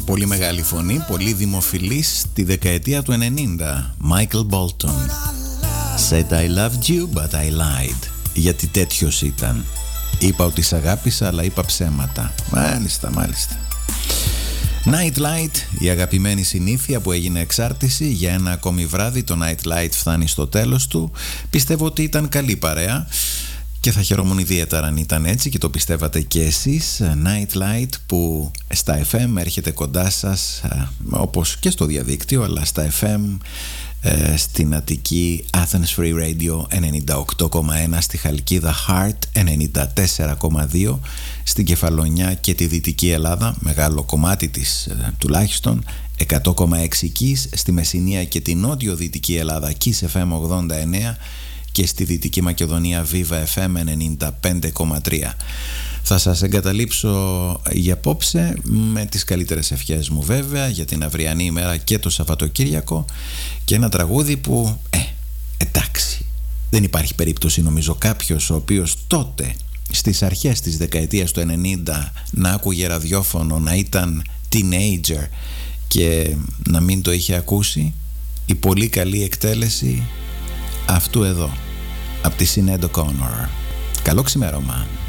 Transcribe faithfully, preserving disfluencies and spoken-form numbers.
πολύ μεγάλη φωνή, πολύ δημοφιλής στη δεκαετία του ενενήντα. Michael Bolton. Said I loved you but I lied. Γιατί τέτοιος ήταν. Είπα ότι σ' αγάπησα αλλά είπα ψέματα. Μάλιστα, μάλιστα. Nightlight, η αγαπημένη συνήθεια που έγινε εξάρτηση για ένα ακόμη βράδυ. Το Nightlight φτάνει στο τέλος του. Πιστεύω ότι ήταν καλή παρέα και θα χαιρόμουν ιδιαίτερα αν ήταν έτσι και το πιστεύατε και εσείς. Nightlight που στα εφ εμ έρχεται κοντά σας, όπως και στο διαδίκτυο, αλλά στα εφ εμ στην Αττική Athens Free Radio ενενήντα οκτώ κόμμα ένα, στη Χαλκίδα Heart ενενήντα τέσσερα κόμμα δύο, στην Κεφαλονιά και τη Δυτική Ελλάδα, μεγάλο κομμάτι της τουλάχιστον, εκατό κόμμα έξι Kiss, στη Μεσσηνία και τη Νότιο-Δυτική Ελλάδα Kiss εφ εμ ογδόντα εννέα και στη Δυτική Μακεδονία Viva εφ εμ ενενήντα πέντε κόμμα τρία. Θα σας εγκαταλείψω για απόψε με τις καλύτερες ευχές μου βέβαια για την αυριανή ημέρα και το Σαββατοκύριακο και ένα τραγούδι που, ε, εντάξει, δεν υπάρχει περίπτωση νομίζω κάποιος ο οποίος τότε στις αρχές της δεκαετίας του ενενήντα να άκουγε ραδιόφωνο, να ήταν teenager και να μην το είχε ακούσει. Η πολύ καλή εκτέλεση αυτού εδώ από τη Sinéad O'Connor. Καλό ξημέρωμα.